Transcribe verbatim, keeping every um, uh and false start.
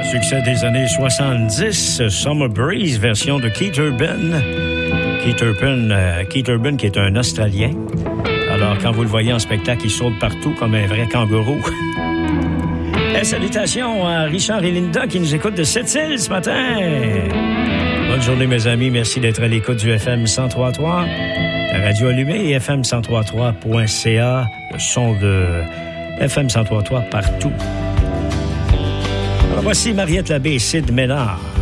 Succès des années soixante-dix, Summer Breeze, version de Keith Urban. Keith Urban, euh, Keith Urban qui est un Australien. Alors, quand vous le voyez en spectacle, il saute partout comme un vrai kangourou. Et salutations à Richard et Linda qui nous écoutent de Sept-Îles ce matin. Bonne journée, mes amis. Merci d'être à l'écoute du F M cent trois virgule trois. La radio allumée et F M cent trois virgule trois point C A. Le son de F M cent trois virgule trois partout. Alors, voici Mariette Labbé et Sid Ménard.